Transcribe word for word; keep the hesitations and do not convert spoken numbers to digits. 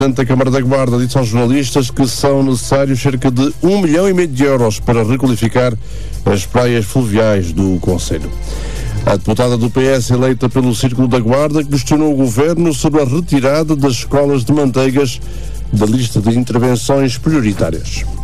A Câmara da Guarda disse aos jornalistas que são necessários cerca de um milhão e meio de euros para requalificar as praias fluviais do concelho. A deputada do P S eleita pelo Círculo da Guarda questionou o governo sobre a retirada das escolas de manteigas da lista de intervenções prioritárias.